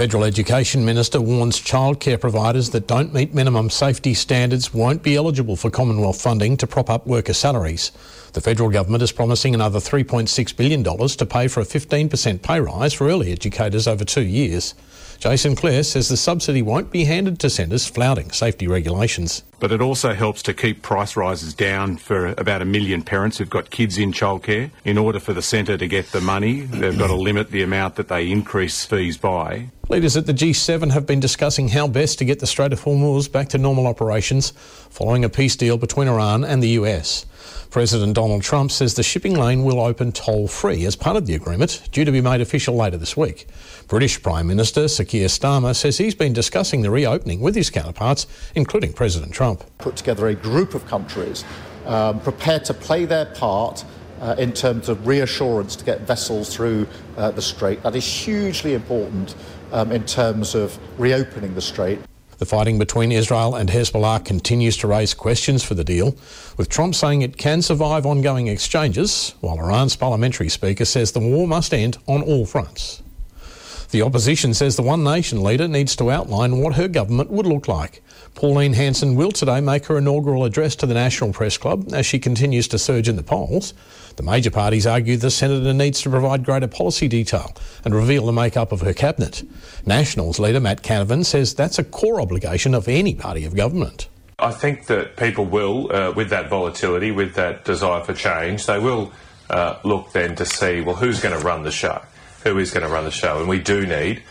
Federal Education Minister warns childcare providers that don't meet minimum safety standards won't be eligible for Commonwealth funding to prop up worker salaries. The federal government is promising another $3.6 billion to pay for a 15% pay rise for early educators over 2 years. Jason Clare says the subsidy won't be handed to centres flouting safety regulations. But it also helps to keep price rises down for about 1 million parents who've got kids in childcare. In order for the centre to get the money, they've got to limit the amount that they increase fees by. Leaders at the G7 have been discussing how best to get the Strait of Hormuz back to normal operations following a peace deal between Iran and the US. President Donald Trump says the shipping lane will open toll-free as part of the agreement, due to be made official later this week. British Prime Minister Sir Keir Starmer says he's been discussing the reopening with his counterparts, including President Trump. Put together a group of countries prepared to play their part in terms of reassurance to get vessels through the Strait. That is hugely important in terms of reopening the Strait. The fighting between Israel and Hezbollah continues to raise questions for the deal, with Trump saying it can survive ongoing exchanges, while Iran's parliamentary speaker says the war must end on all fronts. The opposition says the One Nation leader needs to outline what her government would look like. Pauline Hanson will today make her inaugural address to the National Press Club as she continues to surge in the polls. The major parties argue the senator needs to provide greater policy detail and reveal the makeup of her cabinet. Nationals leader Matt Canavan says that's a core obligation of any party of government. I think that people will, with that volatility, with that desire for change, they will look then to see, well, who's going to run the show? Who is going to run the show? And we do need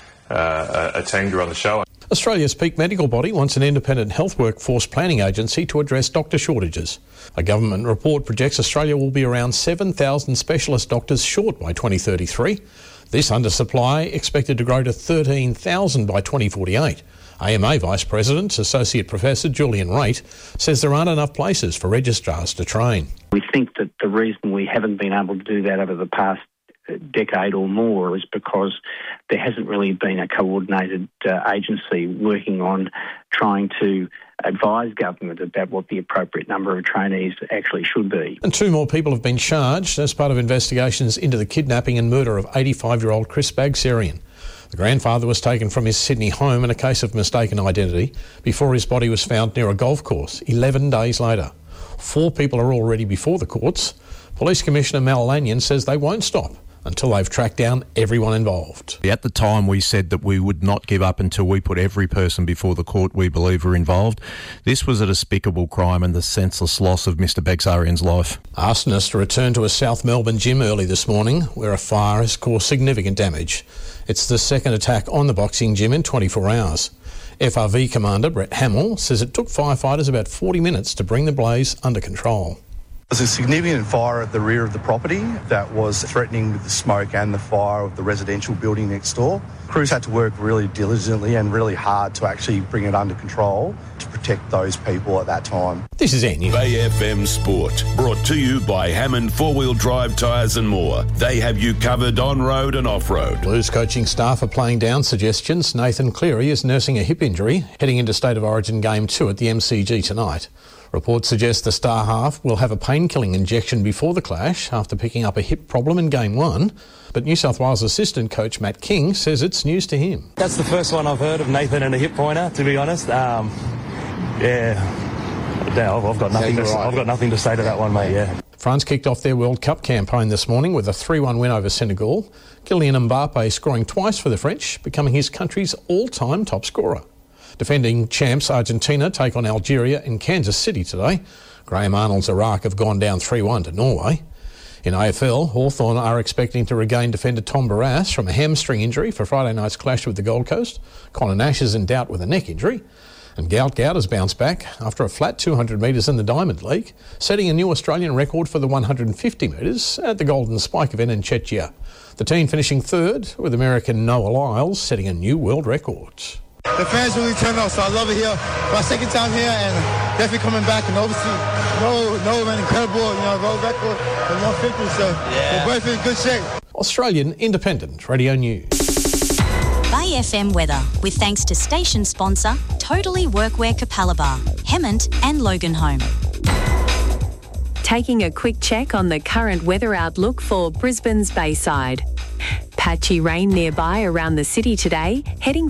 a team to run the show. Australia's peak medical body wants an independent health workforce planning agency to address doctor shortages. A government report projects Australia will be around 7,000 specialist doctors short by 2033. This undersupply expected to grow to 13,000 by 2048. AMA Vice President, Associate Professor Julian Raitt, says there aren't enough places for registrars to train. We think that the reason we haven't been able to do that over the past decade or more is because there hasn't really been a coordinated agency working on trying to advise government about what the appropriate number of trainees actually should be. And 2 more people have been charged as part of investigations into the kidnapping and murder of 85-year-old Chris Bagserian. The grandfather was taken from his Sydney home in a case of mistaken identity before his body was found near a golf course 11 days later. 4 people are already before the courts. Police Commissioner Mal Lanyon says they won't stop until they've tracked down everyone involved. At the time, we said that we would not give up until we put every person before the court we believe were involved. This was a despicable crime and the senseless loss of Mr Bagserian's life. Arsonists returned to a South Melbourne gym early this morning where a fire has caused significant damage. It's the second attack on the boxing gym in 24 hours. FRV Commander Brett Hamill says it took firefighters about 40 minutes to bring the blaze under control. There's a significant fire at the rear of the property that was threatening with the smoke and the fire of the residential building next door. Crews had to work really diligently and really hard to actually bring it under control to protect those people at that time. This is Anya. Bay FM Sport, brought to you by Hammond 4-Wheel Drive Tyres and more. They have you covered on-road and off-road. Blues coaching staff are playing down suggestions. Nathan Cleary is nursing a hip injury, heading into State of Origin Game 2 at the MCG tonight. Reports suggest the star half will have a pain-killing injection before the clash after picking up a hip problem in Game 1. But New South Wales assistant coach Matt King says it's news to him. That's the first one I've heard of Nathan and a hip pointer, to be honest. I've got nothing to say to that one, mate, yeah. France kicked off their World Cup campaign this morning with a 3-1 win over Senegal. Kylian Mbappe scoring twice for the French, becoming his country's all-time top scorer. Defending champs Argentina take on Algeria in Kansas City today. Graham Arnold's Iraq have gone down 3-1 to Norway. In AFL, Hawthorn are expecting to regain defender Tom Barrass from a hamstring injury for Friday night's clash with the Gold Coast. Connor Nash is in doubt with a neck injury. And Gout has bounced back after a flat 200 metres in the Diamond League, setting a new Australian record for the 150 metres at the Golden Spike event in Czechia. The team finishing third, with American Noah Lyles setting a new world record. The fans really turned out, so I love it here. My second time here, and definitely coming back, and obviously, an incredible, road record and 150, so we're both in good shape. Australian Independent Radio News. Bay FM weather, with thanks to station sponsor Totally Workwear Capalaba, Hemmant and Loganholme. Taking a quick check on the current weather outlook for Brisbane's Bayside. Patchy rain nearby around the city today, heading